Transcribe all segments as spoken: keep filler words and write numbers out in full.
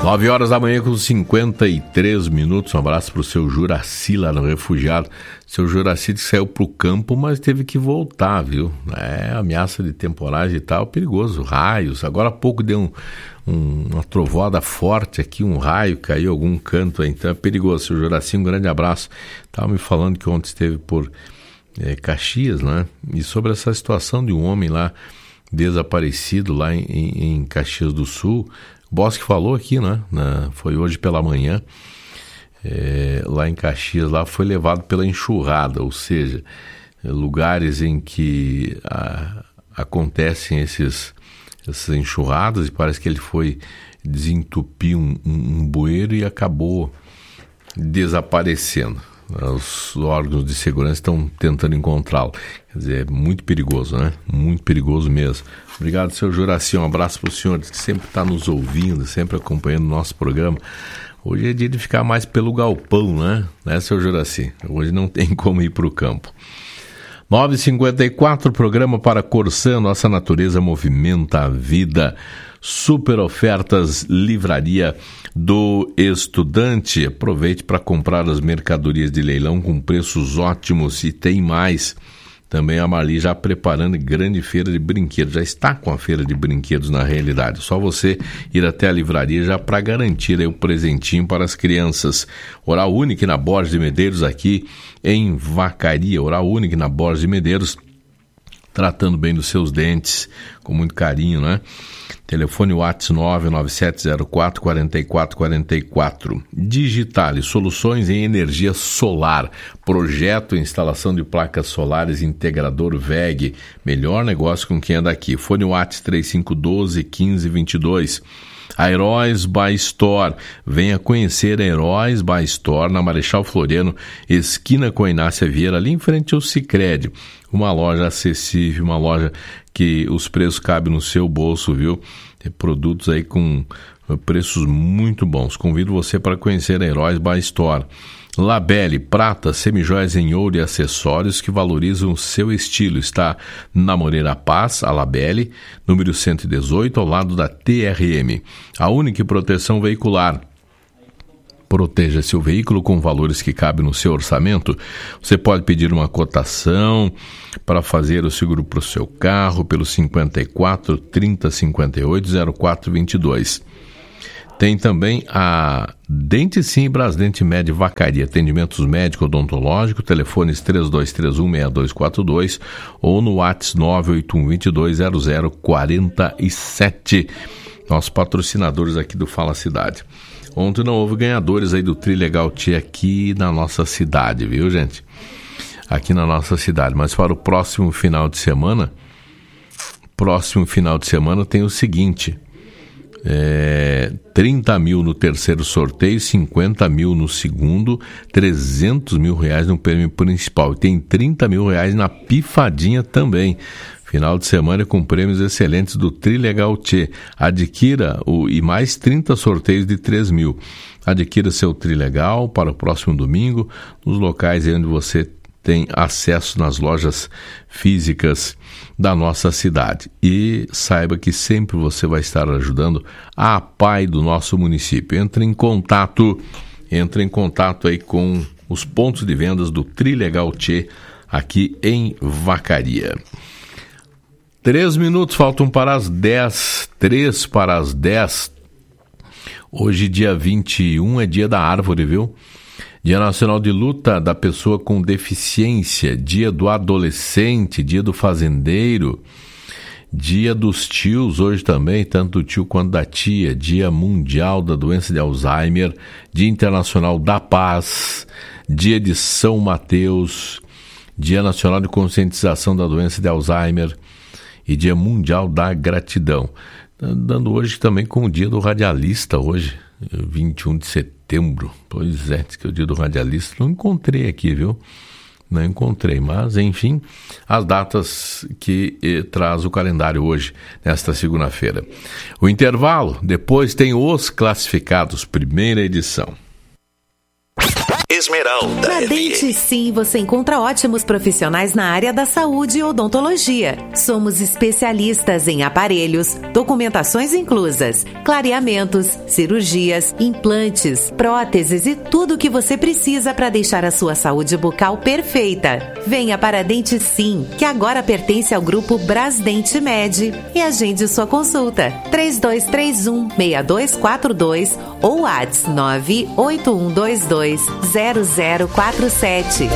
nove horas da manhã com cinquenta e três minutos. Um abraço para o seu Juraci lá no Refugiado. Seu Juraci que saiu para o campo, mas teve que voltar, viu? É, ameaça de temporagem e tal, perigoso. Raios. Agora há pouco deu um, um, uma trovoada forte aqui, um raio caiu em algum canto aí, então é perigoso. Seu Juraci, um grande abraço. Estava me falando que ontem esteve por é, Caxias, né? E sobre essa situação de um homem lá desaparecido lá em, em, em Caxias do Sul. O Bosque falou aqui, né? Na, foi hoje pela manhã, é, lá em Caxias, lá foi levado pela enxurrada, ou seja, lugares em que a, acontecem esses, essas enxurradas, e parece que ele foi desentupir um, um, um bueiro e acabou desaparecendo. Os órgãos de segurança estão tentando encontrá-lo. Quer dizer, é muito perigoso, né? Muito perigoso mesmo. Obrigado, seu Juraci. Um abraço para o senhor que sempre está nos ouvindo, sempre acompanhando o nosso programa. Hoje é dia de ficar mais pelo galpão, né? Né, seu Juraci? Hoje não tem como ir para o campo. nove e cinquenta e quatro, programa para Corsã. Nossa natureza movimenta a vida. Super ofertas Livraria do Estudante. Aproveite para comprar as mercadorias de leilão com preços ótimos e tem mais. Também a Marli já preparando grande feira de brinquedos. Já está com a feira de brinquedos na realidade. Só você ir até a livraria já para garantir aí o presentinho para as crianças. Oral Unique na Borges de Medeiros aqui em Vacaria. Oral Unique na Borges de Medeiros. Tratando bem dos seus dentes, com muito carinho, né? Telefone WhatsApp nove nove sete zero quatro quatro quatro quatro quatro. Digitale, soluções em energia solar. Projeto e instalação de placas solares integrador V E G. Melhor negócio com quem é daqui. Fone WhatsApp três cinco um dois, quinze vinte e dois. A Heróis by Store. Venha conhecer a Heróis by Store na Marechal Floriano, esquina com a Inácia Vieira, ali em frente ao Sicredi. Uma loja acessível, uma loja que os preços cabem no seu bolso, viu? Tem produtos aí com preços muito bons. Convido você para conhecer a Heróis by Store. Labelle, prata, semijoias em ouro e acessórios que valorizam o seu estilo. Está na Moreira Paz, a Labelle, número cento e dezoito, ao lado da T R M. A única proteção veicular. Proteja seu veículo com valores que cabem no seu orçamento. Você pode pedir uma cotação para fazer o seguro para o seu carro pelo cinquenta e quatro, trinta, cinquenta e oito, zero quatro vinte e dois. Tem também a Dente Sim e Brasdente Med Vacaria, atendimentos médico-odontológico, telefones três dois três um, seis dois quatro dois ou no WhatsApp nove oito um, dois dois zero zero quatro sete. Nossos patrocinadores aqui do Fala Cidade. Ontem não houve ganhadores aí do Trilegal T aqui na nossa cidade, viu, gente? Aqui na nossa cidade. Mas para o próximo final de semana, próximo final de semana tem o seguinte... É, trinta mil no terceiro sorteio, cinquenta mil no segundo, trezentos mil reais no prêmio principal. E tem trinta mil reais na pifadinha também. Final de semana com prêmios excelentes do Trilegal T. Adquira o, e mais trinta sorteios de três mil. Adquira seu Trilegal para o próximo domingo, nos locais onde você tem acesso nas lojas físicas da nossa cidade. E saiba que sempre você vai estar ajudando a P A I do nosso município. Entre em contato, entre em contato aí com os pontos de vendas do Trilegal T aqui em Vacaria. Três minutos, faltam para as dez. Três para as dez. Hoje, dia vinte e um, é dia da árvore, viu? Dia Nacional de Luta da Pessoa com Deficiência, Dia do Adolescente, Dia do Fazendeiro, Dia dos Tios, hoje também, tanto do tio quanto da tia, Dia Mundial da Doença de Alzheimer, Dia Internacional da Paz, Dia de São Mateus, Dia Nacional de Conscientização da Doença de Alzheimer e Dia Mundial da Gratidão. Dando hoje também com o Dia do Radialista, hoje, vinte e um de setembro. Pois é, diz que é o Dia do Radialista. Não encontrei aqui, viu? Não encontrei, mas enfim, as datas que eh, traz o calendário hoje, nesta segunda-feira. O intervalo, depois tem os classificados, primeira edição. Esmeralda. Na Dente Sim, você encontra ótimos profissionais na área da saúde e odontologia. Somos especialistas em aparelhos, documentações inclusas, clareamentos, cirurgias, implantes, próteses e tudo o que você precisa para deixar a sua saúde bucal perfeita. Venha para a Dente Sim, que agora pertence ao grupo Brasdente Med, e agende sua consulta. três dois três um, seis dois quatro dois ou WhatsApp nove oito um dois dois zero zero quatro sete.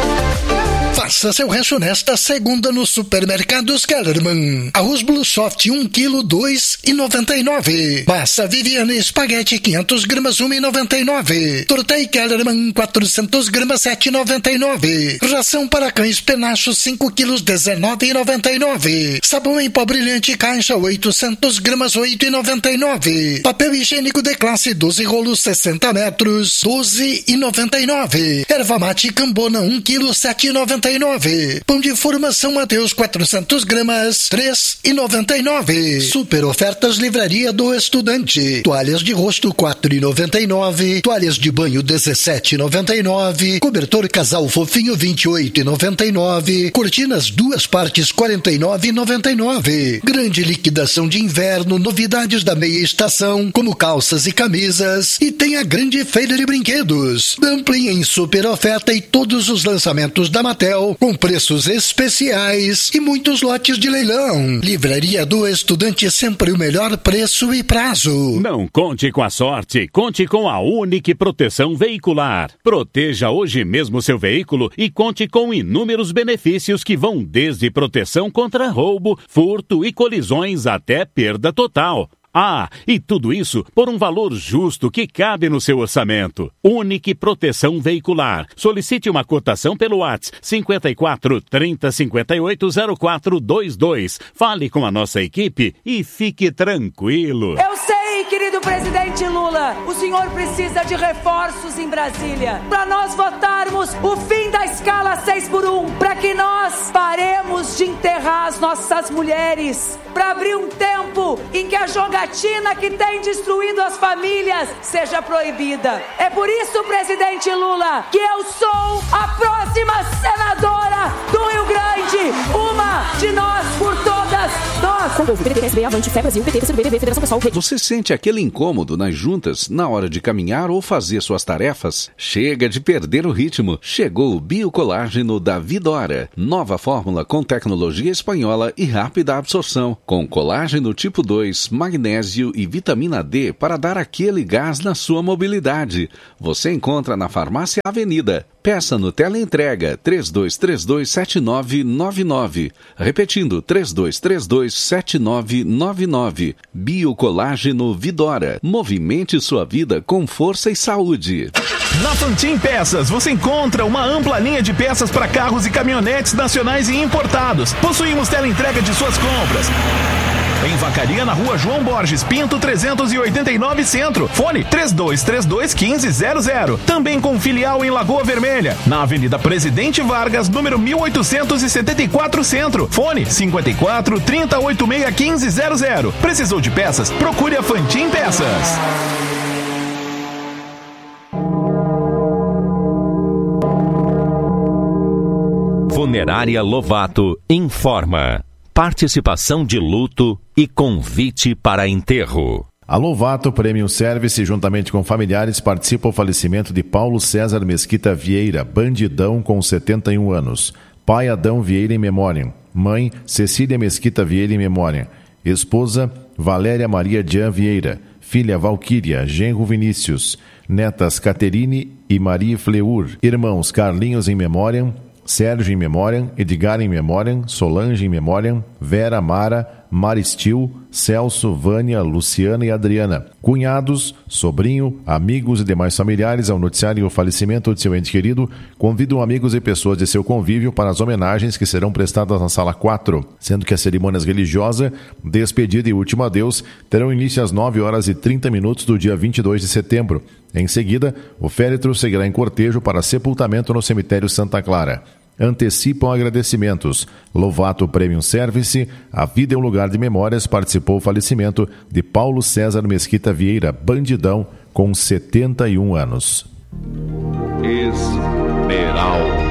Faça seu rancho nesta segunda no Supermercados Kellerman. Arroz Blue Soft um quilo, dois reais e noventa e nove centavos. Massa Viviane Espaguete quinhentas gramas, um real e noventa e nove centavos. Tortei Kellerman quatrocentas gramas, sete reais e noventa e nove centavos. Ração para cães Penacho cinco quilos, dezenove reais e noventa e nove centavos. Sabão em pó brilhante caixa oitocentas gramas, oito reais e noventa e nove centavos. Papel higiênico de classe doze rolos, sessenta metros, doze reais e noventa e nove centavos. Erva mate Cambona um quilo, sete reais e noventa e nove centavos. Pão de forma São Mateus quatrocentas gramas, três reais e noventa e nove centavos. Super ofertas Livraria do Estudante. Toalhas de rosto quatro reais e noventa e nove centavos. Toalhas de banho dezessete reais e noventa e nove centavos. Cobertor casal fofinho vinte e oito reais e noventa e nove centavos. Cortinas duas partes quarenta e nove reais e noventa e nove centavos. Grande liquidação de inverno, novidades da meia estação, como calças e camisas. E tem a grande feira de brinquedos. Dumpling em super oferta e todos os lançamentos da Mattel com preços especiais e muitos lotes de leilão. Livraria do Estudante, sempre o melhor preço e prazo. Não conte com a sorte, conte com a Unique Proteção Veicular. Proteja hoje mesmo seu veículo e conte com inúmeros benefícios que vão desde proteção contra roubo, furto e colisões até perda total. Ah, e tudo isso por um valor justo que cabe no seu orçamento. Unique Proteção Veicular. Solicite uma cotação pelo WhatsApp cinquenta e quatro, trinta, cinquenta e oito, zero quatro dois dois. Fale com a nossa equipe e fique tranquilo. Eu sei, querido presidente Lula, o senhor precisa de reforços em Brasília para nós votarmos o fim da escala seis por um, para que nós paremos de enterrar as nossas mulheres, para abrir um tempo em que a jogatina que tem destruído as famílias seja proibida. É por isso, presidente Lula, que eu sou a próxima senadora do Rio Grande, uma de nós por todas nós. Você sente aquele incômodo nas juntas na hora de caminhar ou fazer suas tarefas? Chega de perder o ritmo. Chegou o Biocolágeno da Vidora. Nova fórmula com tecnologia espanhola e rápida absorção. Com colágeno tipo dois, magnésio e vitamina D para dar aquele gás na sua mobilidade. Você encontra na Farmácia Avenida. Peça no teleentrega três dois três dois, sete nove nove nove. Repetindo, três dois três dois, sete nove nove nove. Biocolágeno Vidora. Movimente sua vida com força e saúde. Na Fantin Peças você encontra uma ampla linha de peças para carros e caminhonetes nacionais e importados. Possuímos teleentrega de suas compras. Em Vacaria, na rua João Borges Pinto, trezentos e oitenta e nove Centro. Fone três dois três dois, um cinco zero zero. Também com filial em Lagoa Vermelha, na Avenida Presidente Vargas, número mil oitocentos e setenta e quatro Centro. Fone cinquenta e quatro, trinta, oitenta e seis, quinze zero zero. Precisou de peças? Procure a Fantin Peças. Funerária Lovato informa. Participação de luto e convite para enterro. A Lovato Premium Service, juntamente com familiares, participa do falecimento de Paulo César Mesquita Vieira, bandidão, com setenta e um anos. Pai Adão Vieira em memória. Mãe Cecília Mesquita Vieira em memória. Esposa Valéria Maria Dian Vieira. Filha Valquíria, genro Vinícius. Netas Caterine e Maria Fleur. Irmãos Carlinhos em memória. Sérgio em memória, Edgar em memória, Solange em memória, Vera, Mara, Maristil, Celso, Vânia, Luciana e Adriana. Cunhados, sobrinho, amigos e demais familiares ao noticiarem o falecimento de seu ente querido, convidam amigos e pessoas de seu convívio para as homenagens que serão prestadas na Sala quatro, sendo que as cerimônias religiosas, despedida e último adeus terão início às nove horas e trinta minutos do dia vinte e dois de setembro. Em seguida, o féretro seguirá em cortejo para sepultamento no cemitério Santa Clara. Antecipam agradecimentos. Lovato Premium Service, a vida é um lugar de memórias, participou o falecimento de Paulo César Mesquita Vieira, bandidão, com setenta e um anos. Esmeralda.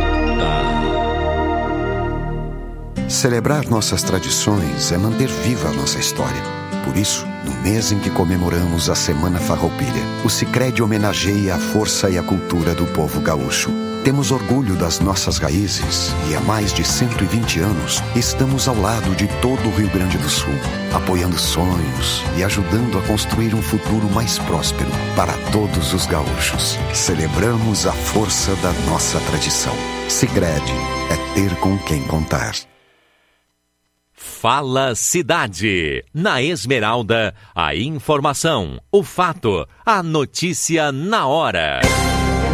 Celebrar nossas tradições é manter viva a nossa história. Por isso, no mês em que comemoramos a Semana Farroupilha, o Sicredi homenageia a força e a cultura do povo gaúcho. Temos orgulho das nossas raízes e há mais de cento e vinte anos estamos ao lado de todo o Rio Grande do Sul, apoiando sonhos e ajudando a construir um futuro mais próspero para todos os gaúchos. Celebramos a força da nossa tradição. Sicredi é ter com quem contar. Fala Cidade. Na Esmeralda, a informação, o fato, a notícia na hora.